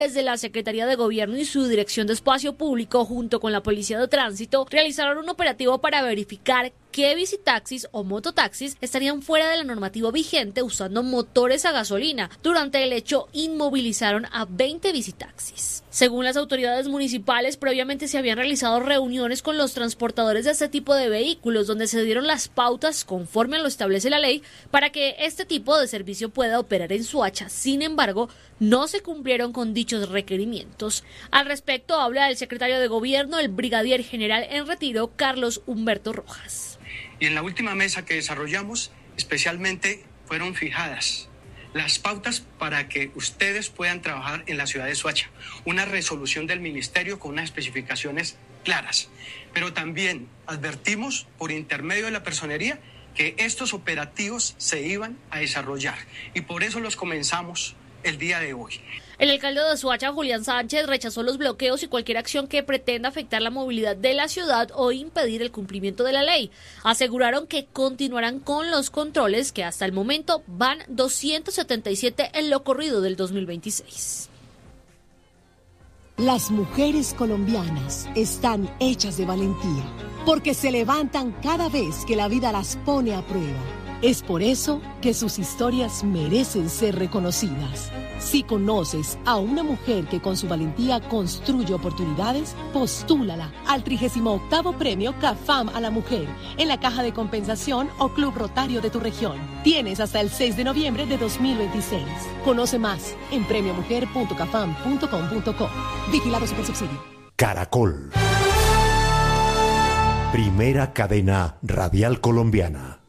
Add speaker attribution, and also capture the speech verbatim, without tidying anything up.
Speaker 1: Desde la Secretaría de Gobierno y su Dirección de Espacio Público, junto con la Policía de Tránsito, realizaron un operativo para verificar qué bicitaxis o mototaxis estarían fuera de la normativa vigente usando motores a gasolina. Durante el hecho, inmovilizaron a veinte bicitaxis. Según las autoridades municipales, previamente se habían realizado reuniones con los transportadores de este tipo de vehículos, donde se dieron las pautas conforme lo establece la ley para que este tipo de servicio pueda operar en Soacha. Sin embargo, no se cumplieron con dichos requerimientos. Al respecto, habla el secretario de Gobierno, el brigadier general en retiro, Carlos Humberto Rojas.
Speaker 2: Y en la última mesa que desarrollamos, especialmente fueron fijadas las pautas para que ustedes puedan trabajar en la ciudad de Soacha. Una resolución del ministerio con unas especificaciones claras. Pero también advertimos por intermedio de la personería que estos operativos se iban a desarrollar. Y por eso los comenzamos el día de hoy.
Speaker 1: El alcalde de Soacha, Julián Sánchez, rechazó los bloqueos y cualquier acción que pretenda afectar la movilidad de la ciudad o impedir el cumplimiento de la ley. Aseguraron que continuarán con los controles, que hasta el momento van doscientos setenta y siete en lo corrido del dos mil veintiséis.
Speaker 3: Las mujeres colombianas están hechas de valentía, porque se levantan cada vez que la vida las pone a prueba. Es por eso que sus historias merecen ser reconocidas. Si conoces a una mujer que con su valentía construye oportunidades, postúlala al trigésimo octavo Premio CAFAM a la Mujer en la Caja de Compensación o Club Rotario de tu región. Tienes hasta el seis de noviembre de dos mil veintiséis. Conoce más en premio mujer punto cafam punto com punto co. Vigilado Supersubsidio.
Speaker 4: Caracol. Primera cadena radial colombiana.